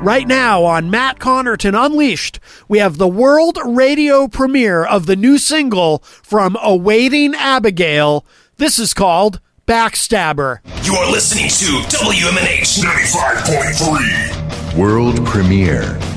Right now on Matt Connerton Unleashed, we have the world radio premiere of the new single from Awaiting Abigail. This is called Backstabber. You are listening to WMNH 95.3. World premiere.